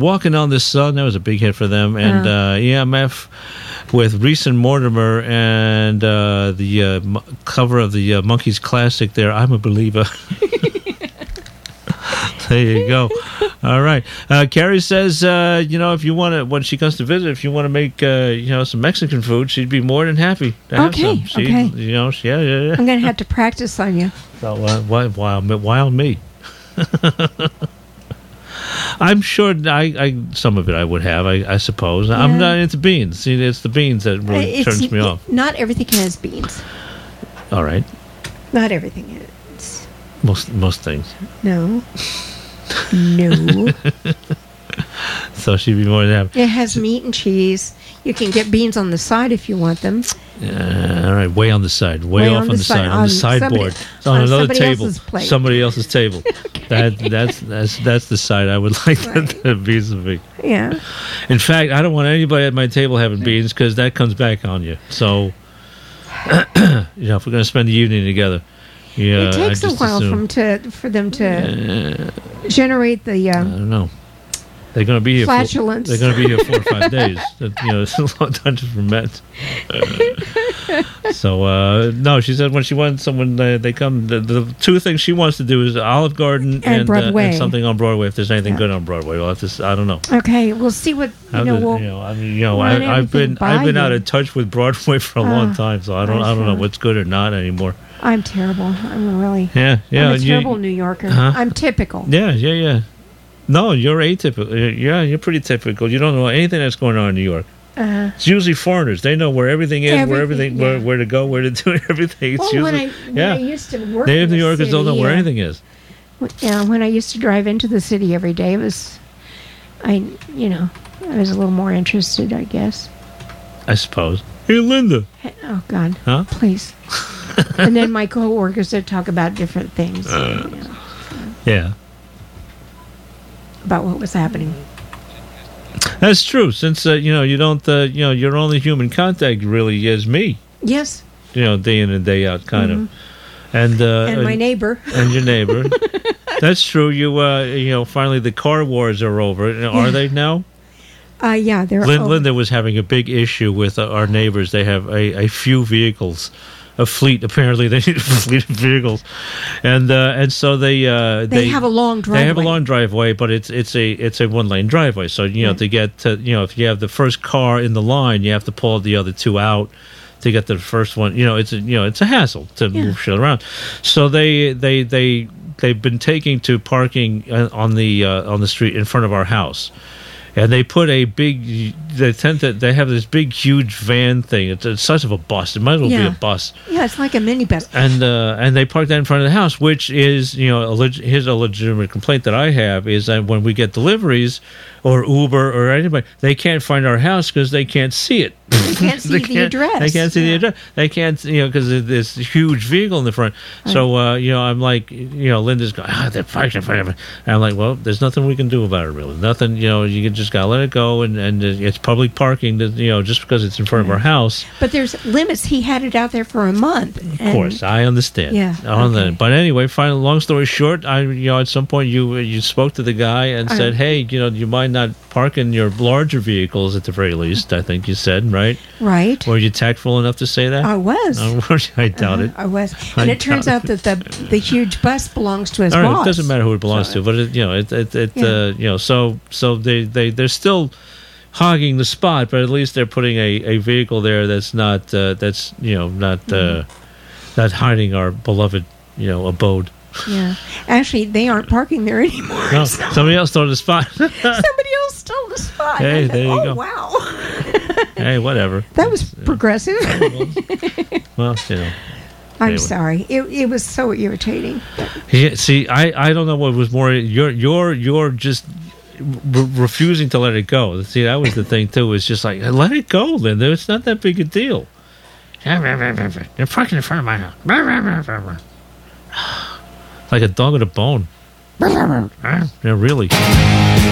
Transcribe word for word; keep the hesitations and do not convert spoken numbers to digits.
Walking on the Sun. That was a big hit for them. And uh, E M F with Reese and Mortimer and uh, the uh, m- cover of the uh, Monkees classic there, I'm a Believer. There you go. All right. Uh, Carrie says, uh, you know, if you want to, when she comes to visit, if you want to make, uh, you know, some Mexican food, she'd be more than happy to have okay, some. She, okay. You know, she, yeah, yeah, yeah. I'm going to have to practice on you. So, uh, why, why, why on me? I'm sure I, I, some of it I would have, I, I suppose. Yeah. I'm not into beans. See, it's the beans that really it's, turns me it, off. Not everything has beans. All right. Not everything is. Most, most things. No. No. So she'd be more than happy. It has meat and cheese. You can get beans on the side if you want them. Uh, all right, way on the side, way, way off on the, the side, side, on, on the sideboard, somebody, on, on another somebody table, else's plate. somebody else's table. Okay. That that's that's that's the side I would like right. the beans to be. Yeah. In fact, I don't want anybody at my table having beans because that comes back on you. So, you know, if we're going to spend the evening together, yeah, it takes I a just while assume, from to for them to uh, generate the. Uh, I don't know. They're going to be here. Flatulence. For, they're going to be here four or five days. That, you know, it's a long time to ferment. So uh, no, she said when she wants someone, uh, they come. The, the two things she wants to do is Olive Garden and, and, Broadway. Uh, and something on Broadway. If there's anything yeah. good on Broadway, we'll have to. I don't know. Okay, we'll see what you How know. did, we'll you know, I mean, you know, I, I've been I've been you. out of touch with Broadway for a uh, long time, so I don't I don't know what's good or not anymore. I'm terrible. I'm really. Yeah, yeah. I'm a you, terrible New Yorker. Huh? I'm typical. Yeah, yeah, yeah. No, you're atypical. Yeah, you're pretty typical. You don't know anything that's going on in New York. Uh, it's usually foreigners. They know where everything is, everything, where everything, yeah. where, where to go, where to do everything. It's well, usually, when I, when yeah. I used to work Native in New Yorkers city, don't know where uh, anything is. Yeah, when I used to drive into the city every day, it was, I, you know, I was a little more interested, I guess. I suppose. Hey, Linda. Oh, God. Huh? Please. And then my coworkers would talk about different things. Uh, you know, yeah. About what was happening. That's true. Since uh, you know you don't, uh, you know, your only human contact really is me. Yes. You know, day in and day out, kind mm-hmm. of. And uh, and my neighbor. And your neighbor. That's true. You, uh, you know, finally the car wars are over. Are yeah. they now? Uh, yeah, they're Lin- over. Linda was having a big issue with uh, our neighbors. They have a, a few vehicles. A fleet, apparently they need a fleet of vehicles, and uh, and so they, uh, they they have a long driveway. They have a long driveway, but it's it's a it's a one lane driveway. So you know right. to get to, you know if you have the first car in the line, you have to pull the other two out to get the first one. You know it's a, you know it's a hassle to yeah. move shit around. So they they they they've been taking to parking on the uh, on the street in front of our house. And they put a big. They tend to. They have this big, huge van thing. It's, it's such of a bus. It might as well yeah. be a bus. Yeah, it's like a minibus. And uh, and they park that in front of the house, which is, you know, a leg- here's a legitimate complaint that I have is that when we get deliveries or Uber or anybody, they can't find our house because they can't see it. They can't see they the can't, address. They can't see yeah. the address. They can't, you know, because of this huge vehicle in the front. Right. So, uh, you know, I'm like, you know, Linda's going, ah, they're parked in front of it. And I'm like, well, there's nothing we can do about it, really. Nothing, you know, you just got to let it go. And, and it's public parking, that, you know, just because it's in front right. of our house. But there's limits. He had it out there for a month. Of course, I understand. Yeah. I understand. Okay. But anyway, finally, long story short, I, you know, at some point you you spoke to the guy and uh, said, hey, you know, do you mind not parking your larger vehicles at the very least? I think you said, right? Right. Were you tactful enough to say that? I was. Uh, I doubt uh, it. I was. And I it turns out it. that the the huge bus belongs to his All right, boss. it doesn't matter who it belongs so, to, but it, you know, it, it, it yeah. uh, you know, so so they they they're still hogging the spot, but at least they're putting a, a vehicle there that's not uh, that's you know not uh, mm-hmm. not hiding our beloved you know abode. Yeah, actually, they aren't parking there anymore. No, so. somebody else stole the spot. Somebody else stole the spot. Hey, thought, there you oh, go. Wow. Hey, whatever. That was yeah. progressive. Well, you know. I'm anyway. sorry. It it was so irritating. Yeah, see, I, I don't know what was more. You're you're you're just re- refusing to let it go. See, that was the thing too. It's just like let it go, Linda. It's not that big a deal. They're parking in front of my house. Like a dog with a bone. Yeah, really.